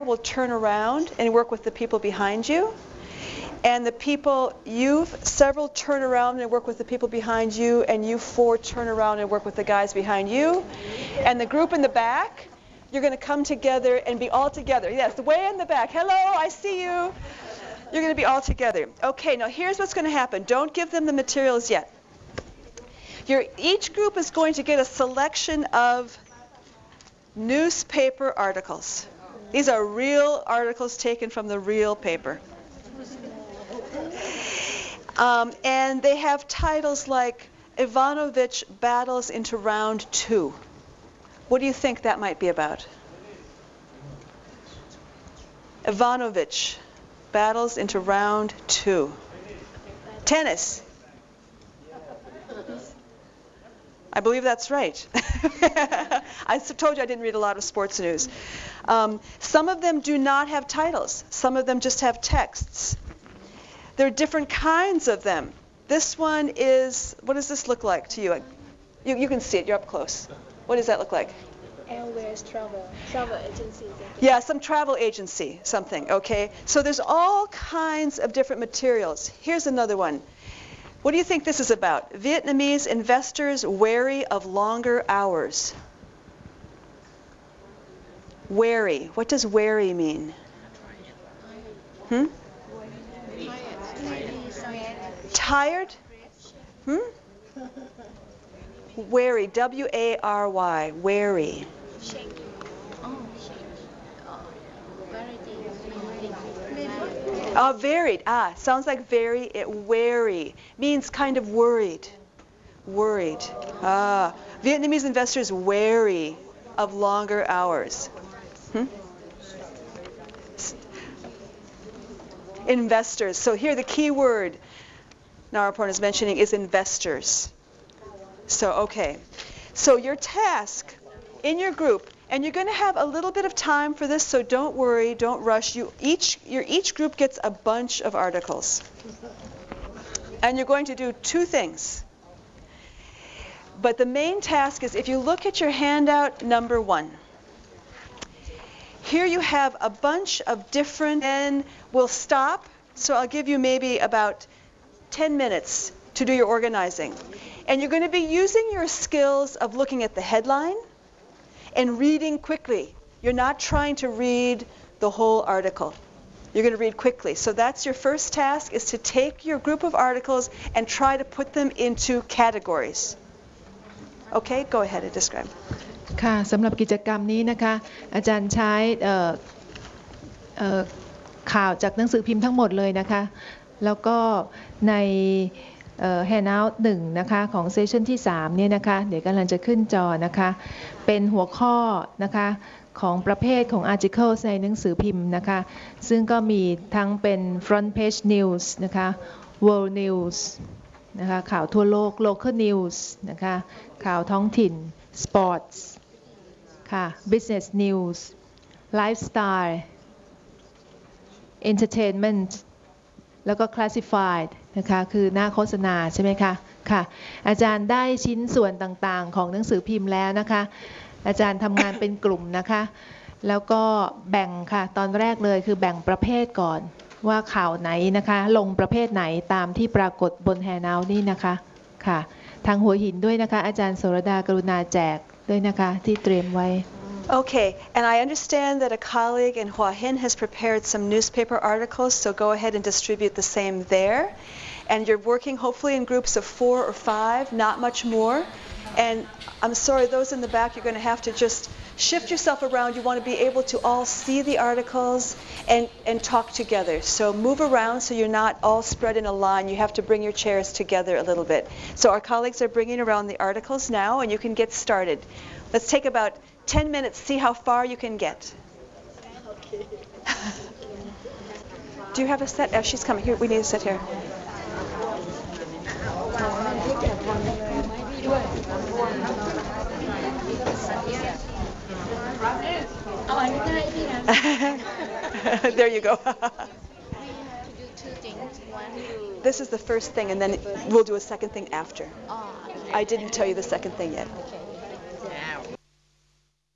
will turn around and work with the people behind you. And the people, several turn around and work with the people behind you, and you 4 turn around and work with the guys behind you. And the group in the back, you're going to come together and be all together. Yes, way in the back. Hello, I see you. You're going to be all together. Okay, now here's what's going to happen. Don't give them the materials yet. Each group is going to get a selection of newspaper articles. These are real articles taken from the real paper. And they have titles like Ivanovic battles into round 2. What do you think that might be about? Ivanovic battles into round 2. Tennis. I believe that's right. I told you I didn't read a lot of sports news. Some of them do not have titles. Some of them just have texts. There are different kinds of them. This one is, what does this look like to you? You can see it, you're up close. What does that look like? Airways travel agency. Yeah, some travel agency, something, okay? So there's all kinds of different materials. Here's another one. What do you think this is about? Vietnamese investors wary of longer hours. Wary. What does wary mean? Tired? Wary. W-A-R-Y. Wary. Varied. Sounds like very. Wary means kind of worried. Worried. Vietnamese investors wary of longer hours. Investors. So here the key word Naraporn is mentioning is investors. So, okay. So your task in your group, and you're going to have a little bit of time for this, so don't worry, don't rush. Each group gets a bunch of articles. And you're going to do 2 things. But the main task is, if you look at your handout number 1, here you have a bunch of different, and we'll stop. So I'll give you maybe about 10 minutes to do your organizing. And you're going to be using your skills of looking at the headline and reading quickly. You're not trying to read the whole article. You're going to read quickly. So that's your first task, is to take your group of articles and try to put them into categories. Okay, go ahead and describe. ค่ะสำหรับกิจกรรมนี้นะคะอาจารย์ใช้ข่าวจากหนังสือพิมพ์ทั้งหมดเลยนะคะแล้วก็ในhandout 1นะคะของเซสชันที่3เนี่ยนะคะเดี๋ยวกำลังจะขึ้นจอนะคะเป็นหัวข้อนะคะของประเภทของ articles ในหนังสือพิมพ์นะคะซึ่งก็มีทั้งเป็น front page news นะคะ world news นะคะข่าวทั่วโลก local news นะคะข่าวท้องถิ่น sports ค่ะ business news lifestyle entertainment แล้วก็ classified นะคะคือหน้าโฆษณาใช่ไหมคะค่ะอาจารย์ได้ชิ้นส่วนต่างๆของหนังสือพิมพ์แล้วนะคะอาจารย์ทำงานเป็นกลุ่มนะคะแล้วก็แบ่งค่ะตอนแรกเลยคือแบ่งประเภทก่อนว่าข่าวไหนนะคะลงประเภทไหนตามที่ปรากฏบนแฮนด์เอาท์นี่นะคะค่ะทางหัวหินด้วยนะคะอาจารย์โสรดากรุณาแจกด้วยนะคะที่เตรียมไว้ Okay, and I understand that a colleague in Hua Hin has prepared some newspaper articles, so go ahead and distribute the same there. And you're working hopefully in groups of 4 or 5, not much more. And I'm sorry, those in the back, you're going to have to just shift yourself around. You want to be able to all see the articles and talk together. So move around so you're not all spread in a line. You have to bring your chairs together a little bit. So our colleagues are bringing around the articles now, and you can get started. Let's take about 10 minutes, see how far you can get. Okay. Do you have a set? Oh, she's coming. Here, we need a set here. There you go. This is the first thing, and then we'll do a second thing after. I didn't tell you the second thing yet.